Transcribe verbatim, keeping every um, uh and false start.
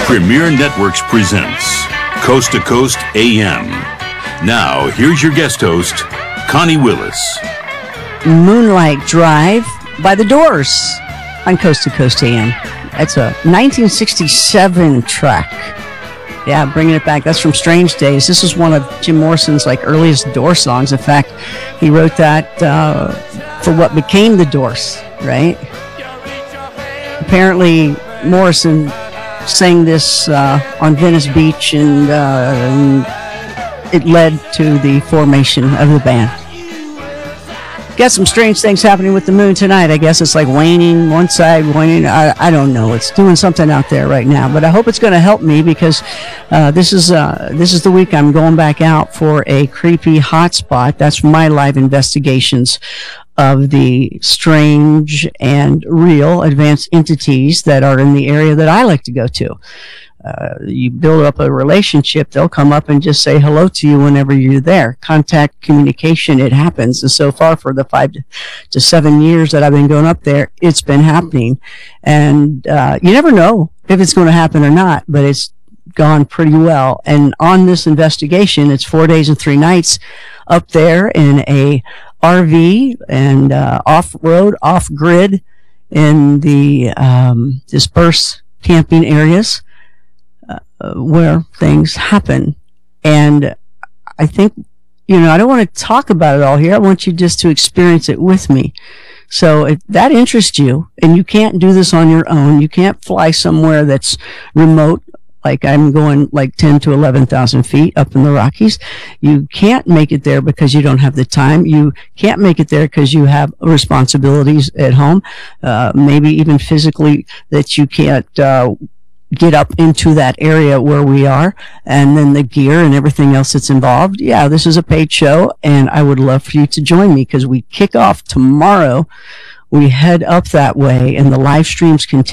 Premier Networks presents Coast to Coast A M. Now, here's your guest host, Connie Willis. Moonlight Drive by The Doors on Coast to Coast A M. That's a nineteen sixty-seven track. Yeah, bringing it back. That's from Strange Days. This is one of Jim Morrison's like earliest Doors songs. In fact, he wrote that uh, for what became The Doors, right? Apparently, Morrison sang this uh, on Venice Beach, and, uh, and it led to the formation of the band. Got some strange things happening with the moon tonight. I guess it's like waning one side, waning. I, I don't know. It's doing something out there right now, but I hope it's going to help me because uh, this is uh, this is the week I'm going back out for a creepy hotspot. That's my live investigations of the strange and real advanced entities that are in the area that I like to go to. Uh, you build up a relationship, they'll come up and just say hello to you whenever you're there. Contact, communication, it happens. And so far for the five to seven years that I've been going up there, it's been happening. And uh, you never know if it's going to happen or not, but it's gone pretty well. And on this investigation, it's four days and three nights up there in a R V and uh, off-road, off-grid in the um, dispersed camping areas. Uh, where things happen. And I think, you know, I don't want to talk about it all here. I want you just to experience it with me. So if that interests you, and you can't do this on your own, you can't fly somewhere that's remote, like I'm going like ten to eleven thousand feet up in the Rockies. You can't make it there because you don't have the time. You can't make it there because you have responsibilities at home, uh, maybe even physically that you can't, uh, get up into that area where we are, and then the gear and everything else that's involved. Yeah, this is a paid show, and I would love for you to join me because we kick off tomorrow. We head up that way, and the live streams continue.